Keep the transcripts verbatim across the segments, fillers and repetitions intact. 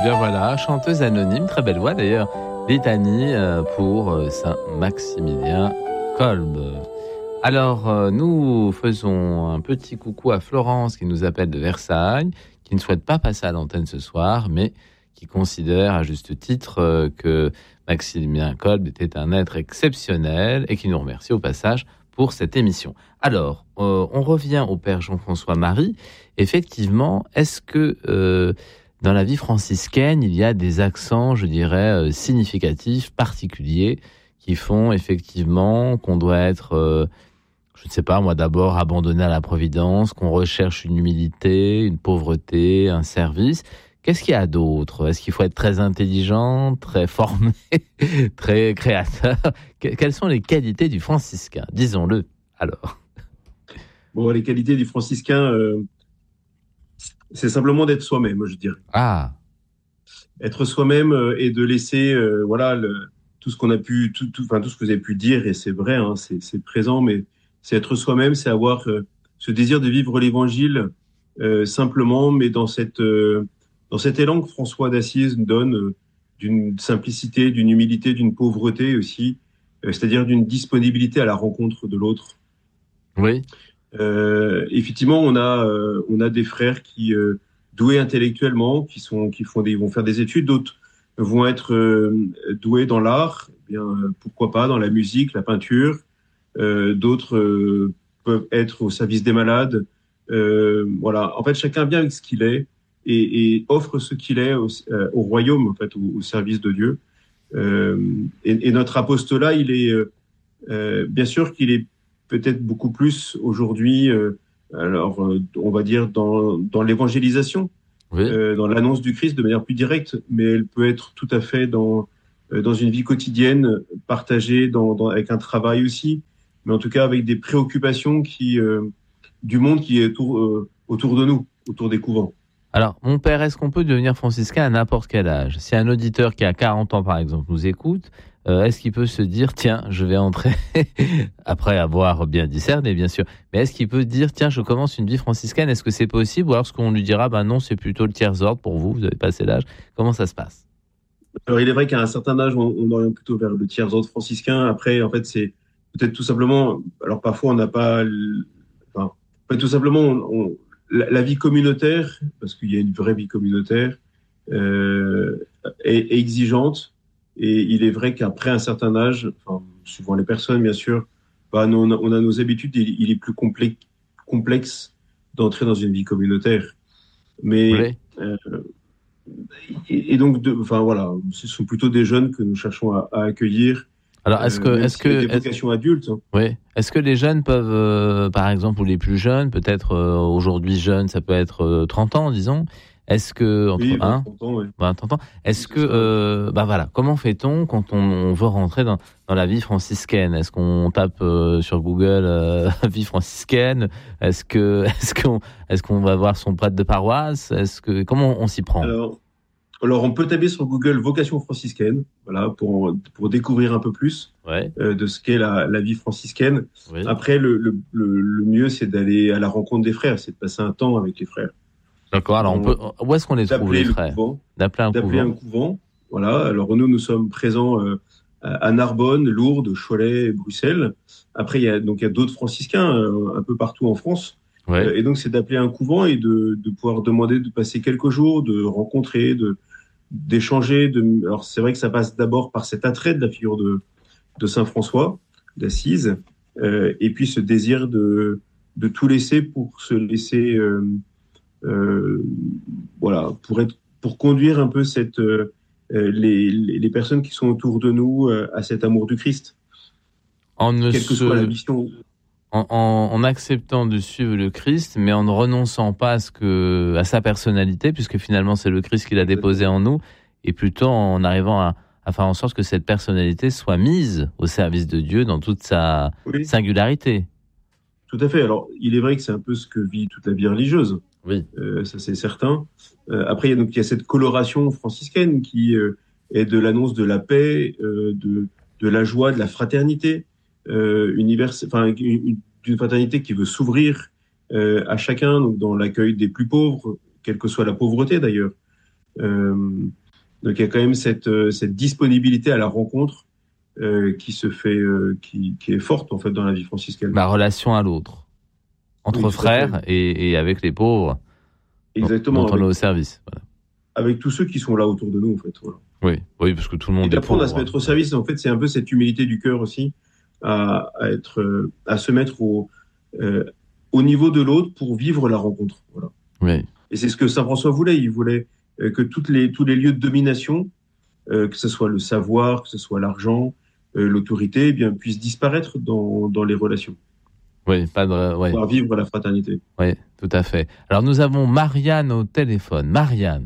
Bien voilà, chanteuse anonyme, très belle voix d'ailleurs. Litanie euh, pour euh, Saint Maximilien Kolb. Alors, euh, nous faisons un petit coucou à Florence qui nous appelle de Versailles, qui ne souhaite pas passer à l'antenne ce soir, mais qui considère à juste titre euh, que Maximilien Kolb était un être exceptionnel et qui nous remercie au passage pour cette émission. Alors, euh, on revient au Père Jean-François Marie. Effectivement, est-ce que euh, dans la vie franciscaine, il y a des accents, je dirais, euh, significatifs, particuliers, qui font effectivement qu'on doit être, euh, je ne sais pas, moi d'abord abandonné à la providence, qu'on recherche une humilité, une pauvreté, un service. Qu'est-ce qu'il y a d'autre ? Est-ce qu'il faut être très intelligent, très formé, très créateur ? Quelles sont les qualités du franciscain ? Disons-le, alors. Bon, les qualités du franciscain, euh, c'est simplement d'être soi-même, je dirais. Ah. Être soi-même euh, et de laisser, euh, voilà, le, tout ce qu'on a pu, tout, tout, enfin tout ce que vous avez pu dire, et c'est vrai, hein, c'est, c'est présent, mais c'est être soi-même, c'est avoir euh, ce désir de vivre l'Évangile euh, simplement, mais dans cette, euh, dans cet élan que François d'Assise nous donne, euh, d'une simplicité, d'une humilité, d'une pauvreté aussi, euh, c'est-à-dire d'une disponibilité à la rencontre de l'autre. Oui. Euh, effectivement, on a, euh, on a des frères qui euh, doués intellectuellement, qui sont, qui font des, vont faire des études, d'autres vont être euh, doués dans l'art, eh bien euh, pourquoi pas dans la musique, la peinture. Euh, d'autres euh, peuvent être au service des malades. Euh, voilà. En fait, chacun vient avec ce qu'il est et, et offre ce qu'il est au, euh, au royaume, en fait, au, au service de Dieu. Euh, et, et notre apostolat, il est euh, euh, bien sûr qu'il est peut-être beaucoup plus aujourd'hui, euh, alors euh, on va dire dans, dans l'évangélisation, Oui. euh, dans l'annonce du Christ de manière plus directe, mais elle peut être tout à fait dans, euh, dans une vie quotidienne, partagée dans, dans, avec un travail aussi, mais en tout cas avec des préoccupations qui, euh, du monde qui est autour, euh, autour de nous, autour des couvents. Alors, mon père, est-ce qu'on peut devenir franciscain à n'importe quel âge ? Si un auditeur qui a quarante ans, par exemple, nous écoute, euh, est-ce qu'il peut se dire, tiens, je vais entrer, après avoir bien discerné, bien sûr, mais est-ce qu'il peut dire, tiens, je commence une vie franciscaine, est-ce que c'est possible ? Ou alors, est-ce qu'on lui dira, ben non, c'est plutôt le tiers-ordre pour vous, vous avez passé l'âge. Comment ça se passe ? Alors, il est vrai qu'à un certain âge, on, on oriente plutôt vers le tiers-ordre franciscain. Après, en fait, c'est peut-être tout simplement, alors parfois, on n'a pas, enfin, en fait, tout simplement, on, on, la, la vie communautaire, parce qu'il y a une vraie vie communautaire, euh, est, est exigeante. Et il est vrai qu'après un certain âge, enfin, suivant les personnes, bien sûr, bah, on, a, on a nos habitudes, il, il est plus complexe, complexe d'entrer dans une vie communautaire. Mais, oui. euh, et, et donc, de, enfin voilà, ce sont plutôt des jeunes que nous cherchons à, à accueillir. Alors, est-ce que, euh, est-ce si que, des vocations est-ce, adultes. Hein. oui, est-ce que les jeunes peuvent, euh, par exemple, ou les plus jeunes, peut-être euh, aujourd'hui jeunes, ça peut être euh, trente ans, disons. Est-ce que entre Oui, un, vingt, trente ans, ouais. vingt, trente ans, est-ce que, euh, bah voilà, comment fait-on quand on, on veut rentrer dans, dans la vie franciscaine ? Est-ce qu'on tape euh, sur Google euh, vie franciscaine ? Est-ce que, est-ce qu'on, est-ce qu'on va voir son prêtre de paroisse ? Est-ce que, comment on, on s'y prend ? Alors, alors, on peut taper sur Google vocation franciscaine, voilà, pour, pour découvrir un peu plus Ouais. euh, de ce qu'est la, la vie franciscaine. Oui. Après, le, le, le, le mieux, c'est d'aller à la rencontre des frères, c'est de passer un temps avec les frères. D'accord. Alors, on peut, où est-ce qu'on les trouve, les le frères ? couvent, D'appeler un d'appeler couvent. un couvent. Voilà. Alors, nous, nous sommes présents euh, à Narbonne, Lourdes, Cholet, Bruxelles. Après, il y a, donc, il y a d'autres franciscains euh, un peu partout en France. Ouais. Euh, et donc, c'est d'appeler un couvent et de, de pouvoir demander de passer quelques jours, de rencontrer, de, d'échanger. De... Alors, c'est vrai que ça passe d'abord par cet attrait de la figure de, de Saint François d'Assise, euh, et puis ce désir de, de tout laisser pour se laisser, euh, euh, voilà, pour être, pour conduire un peu cette, euh, les, les personnes qui sont autour de nous euh, à cet amour du Christ, En ne quelle que se... soit la mission. En, en, en acceptant de suivre le Christ, mais en ne renonçant pas à, ce que, à sa personnalité, puisque finalement c'est le Christ qui l'a déposé en nous, et plutôt en arrivant à, à faire en sorte que cette personnalité soit mise au service de Dieu dans toute sa Oui. singularité. Tout à fait. Alors, il est vrai que c'est un peu ce que vit toute la vie religieuse. Oui. Euh, ça, c'est certain. Euh, après, il y a donc il y a cette coloration franciscaine qui euh, est de l'annonce de la paix, euh, de, de la joie, de la fraternité, euh, univers, enfin, une, d'une fraternité qui veut s'ouvrir euh, à chacun, donc dans l'accueil des plus pauvres, quelle que soit la pauvreté d'ailleurs. Euh, donc il y a quand même cette, cette disponibilité à la rencontre euh, qui se fait, euh, qui, qui est forte en fait dans la vie franciscaine. La relation à l'autre, entre Oui, frères et, et avec les pauvres dont, exactement, dont on avec, est au service. Voilà. avec tous ceux qui sont là autour de nous en fait. Voilà. Oui, oui, parce que tout le monde Et est d'apprendre pauvre. à se mettre au service, en fait, c'est un peu cette humilité du cœur aussi, à, à être, euh, à se mettre au, euh, au niveau de l'autre pour vivre la rencontre. Voilà. Oui. Et c'est ce que saint François voulait. Il voulait euh, que toutes les, tous les lieux de domination, euh, que ce soit le savoir, que ce soit l'argent, euh, l'autorité, eh bien, puissent disparaître dans, dans les relations. Oui, pas de, oui. Pouvoir vivre la fraternité. Oui, tout à fait. Alors, nous avons Marianne au téléphone. Marianne.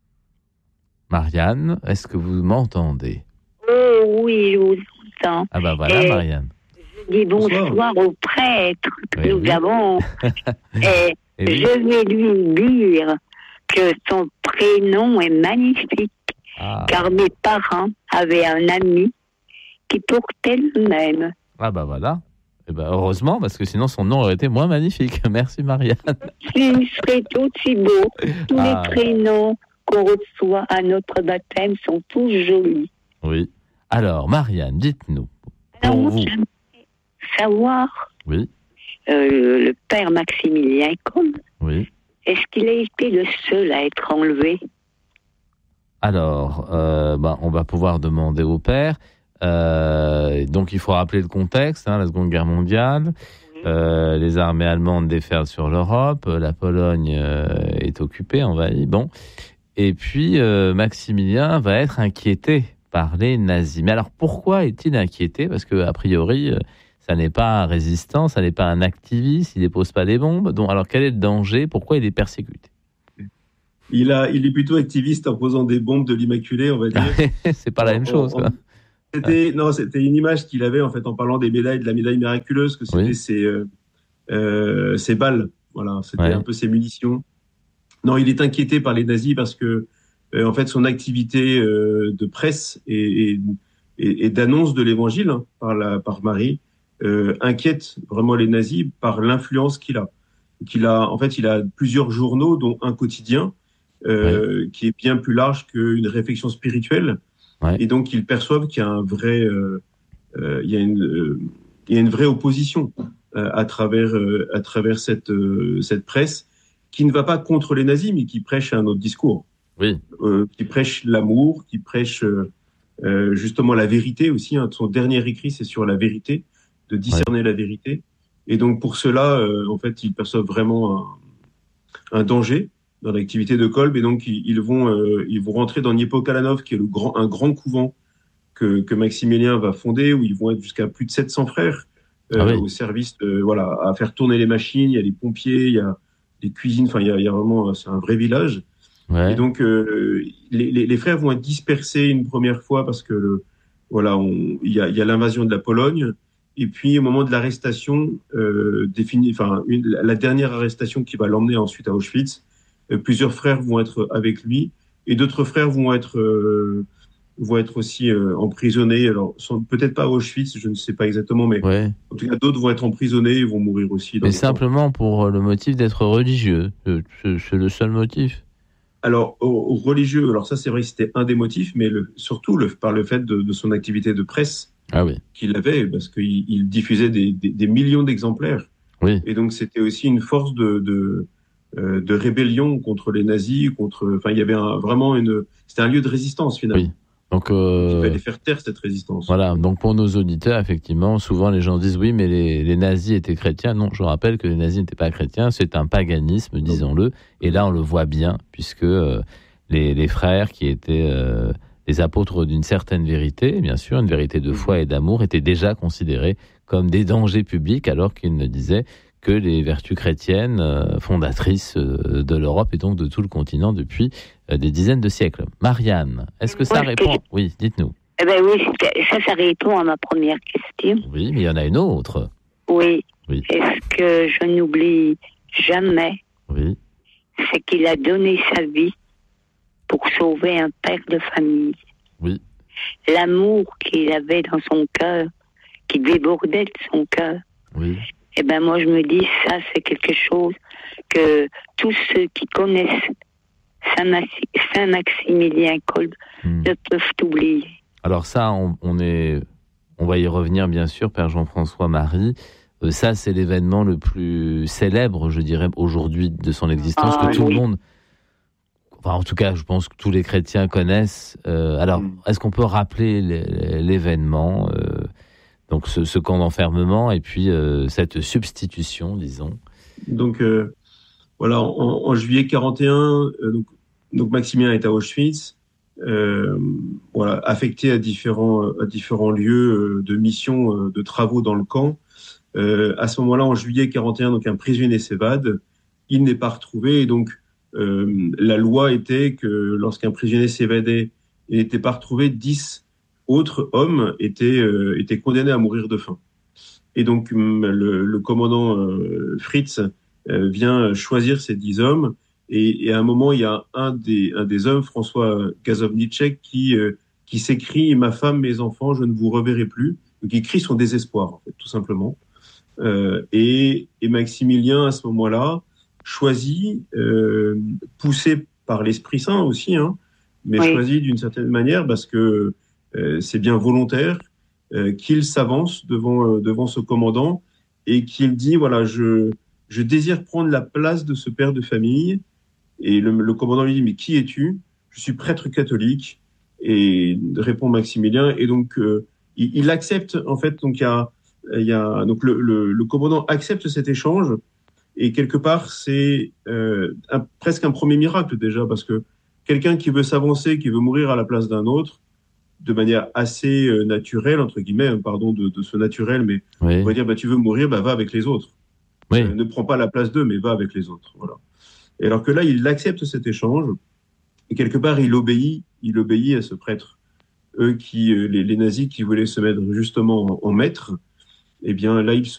Marianne, est-ce que vous m'entendez? Oh oui, je vous entends. Ah ben voilà, Et Marianne. je dis bonsoir, Bonsoir. au prêtre que Oui, nous oui. avons. Et Et oui. je vais lui dire que son prénom est magnifique, Ah. car mes parents avaient un ami qui portait le même. Ah ben voilà. Eh ben heureusement, parce que sinon son nom aurait été moins magnifique. Merci Marianne. Il serait aussi beau. Tous Ah. les prénoms qu'on reçoit à notre baptême sont tous jolis. Oui. Alors, Marianne, dites-nous. Alors, Pour moi, vous. j'aimerais savoir, Oui, euh, le père Maximilien Kolbe, oui. est-ce qu'il a été le seul à être enlevé? Alors, euh, ben, on va pouvoir demander au père. Euh, donc, il faut rappeler le contexte, hein, la Seconde Guerre mondiale. Euh, les armées allemandes déferlent sur l'Europe. La Pologne euh, est occupée, envahie. Bon. Et puis, euh, Maximilien va être inquiété par les nazis. Mais alors, pourquoi est-il inquiété? Parce que, a priori, euh, ça n'est pas un résistant, ça n'est pas un activiste, il dépose pas des bombes. Donc, alors, quel est le danger? Pourquoi il est persécuté? Il, a, il est plutôt activiste en posant des bombes de l'Immaculée, on va dire. C'est pas la même En- chose, en- quoi. C'était, non, c'était une image qu'il avait en fait en parlant des médailles, de la médaille miraculeuse, que c'était Oui. ses, euh, euh, ses balles. Voilà, c'était Ouais. un peu ses munitions. Non, il est inquiété par les nazis parce que euh, en fait son activité euh, de presse et, et, et, et d'annonce de l'Évangile hein, par la par Marie euh, inquiète vraiment les nazis par l'influence qu'il a. Qu'il a, en fait, il a plusieurs journaux, dont un quotidien euh, qui est bien plus large qu'une réflexion spirituelle. Ouais. Et donc, ils perçoivent qu'il y a un vrai, euh, euh, il y a une, euh, il y a une vraie opposition euh, à travers, euh, à travers cette, euh, cette presse qui ne va pas contre les nazis, mais qui prêche un autre discours, Oui, euh, qui prêche l'amour, qui prêche euh, euh, justement la vérité aussi. Hein. Son dernier écrit, c'est sur la vérité, de discerner la vérité. Et donc, pour cela, euh, en fait, ils perçoivent vraiment un, un danger dans l'activité de Kolbe, et donc ils, ils vont euh, ils vont rentrer dans Niepokalanów, qui est le grand un grand couvent que, que Maximilien va fonder, où ils vont être jusqu'à plus de sept cents frères euh, Ah oui. au service de, voilà, à faire tourner les machines. Il y a les pompiers, il y a des cuisines, enfin il y a, il y a vraiment, c'est un vrai village. ouais. Et donc euh, les, les, les frères vont être dispersés une première fois parce que le, voilà, on, il y a, il y a l'invasion de la Pologne. Et puis au moment de l'arrestation euh, définie, enfin une, la dernière arrestation qui va l'emmener ensuite à Auschwitz. Euh, plusieurs frères vont être avec lui et d'autres frères vont être euh, vont être aussi euh, emprisonnés. Alors sont peut-être pas à Auschwitz, je ne sais pas exactement, mais Ouais. en tout cas d'autres vont être emprisonnés et vont mourir aussi. Dans Mais les camps. simplement pour le motif d'être religieux. C'est- C'est c'est le seul motif. Alors aux, aux religieux, alors ça c'est vrai que c'était un des motifs, mais le, surtout le, par le fait de, de son activité de presse Ah oui. qu'il avait, parce qu'il il diffusait des, des, des millions d'exemplaires. Oui. Et donc c'était aussi une force de, de euh, de rébellion contre les nazis, contre. Enfin, il y avait un, vraiment une. C'était un lieu de résistance finalement. Oui. Donc, euh, Il fallait faire taire cette résistance. voilà. Donc, pour nos auditeurs, effectivement, souvent les gens disent oui, mais les, les nazis étaient chrétiens. Non, je rappelle que les nazis n'étaient pas chrétiens. C'est un paganisme, disons-le. Et là, on le voit bien, puisque euh, les, les frères qui étaient euh, les apôtres d'une certaine vérité, bien sûr, une vérité de foi et d'amour, étaient déjà considérés comme des dangers publics, alors qu'ils ne disaient que les vertus chrétiennes euh, fondatrices euh, de l'Europe et donc de tout le continent depuis euh, des dizaines de siècles. Marianne, est-ce que ça Moi, répond? je- Oui, dites-nous. Eh ben oui, c'était- ça, ça répond à ma première question. Oui, mais il y en a une autre. Oui. Oui. Est-ce que je n'oublie jamais, Oui, c'est qu'il a donné sa vie pour sauver un père de famille. oui, L'amour qu'il avait dans son cœur, qui débordait de son cœur. oui, Eh ben moi je me dis, ça c'est quelque chose que tous ceux qui connaissent Saint-Maximilien Kolb Hmm. ne peuvent oublier. Alors ça, on, on est, on va y revenir bien sûr, Père Jean-François Marie. Euh, ça, c'est l'événement le plus célèbre, je dirais, aujourd'hui de son existence, Ah, que tout oui. le monde, enfin en tout cas, je pense que tous les chrétiens connaissent. Euh, alors, Mm. est-ce qu'on peut rappeler l'é- l'événement, euh, donc ce, ce camp d'enfermement et puis euh, cette substitution, disons. Donc, euh, voilà, en, en juillet quarante et un, euh, donc, donc Maximilien est à Auschwitz, euh, voilà, affecté à différents, à différents lieux euh, de mission, euh, de travaux dans le camp. Euh, à ce moment-là, en juillet quarante et un, donc un prisonnier s'évade, il n'est pas retrouvé, et donc euh, la loi était que lorsqu'un prisonnier s'évadait et n'était pas retrouvé, dix autres hommes étaient, euh, étaient condamnés à mourir de faim. Et donc le, le commandant euh, Fritz euh, vient choisir ces dix hommes, et, et à un moment, il y a un des, un des hommes, François Gazovnicek, qui, euh, qui s'écrie « Ma femme, mes enfants, je ne vous reverrai plus ». Donc il crie son désespoir, en fait, tout simplement. Euh, et, et Maximilien, à ce moment-là, choisit, euh, poussé par l'Esprit Saint aussi, hein, mais Oui. choisit d'une certaine manière parce que euh, c'est bien volontaire, euh, qu'il s'avance devant, euh, devant ce commandant et qu'il dit, voilà, je, je désire prendre la place de ce père de famille. Et le, le commandant lui dit, mais qui es-tu? Je suis prêtre catholique. Et répond Maximilien. Et donc, euh, il, il accepte, en fait, donc il y a, il y a, donc le, le, le commandant accepte cet échange. Et quelque part, c'est euh, un, presque un premier miracle déjà, parce que quelqu'un qui veut s'avancer, qui veut mourir à la place d'un autre, de manière assez euh, naturelle, entre guillemets, hein, pardon de, de ce naturel, mais Oui. on va dire, bah, tu veux mourir, bah, va avec les autres. Oui. Euh, ne prends pas la place d'eux, mais va avec les autres. Voilà. Et alors que là, il accepte cet échange, et quelque part, il obéit, il obéit à ce prêtre. Eux qui, les, les nazis qui voulaient se mettre justement en, en maître, eh bien là, ils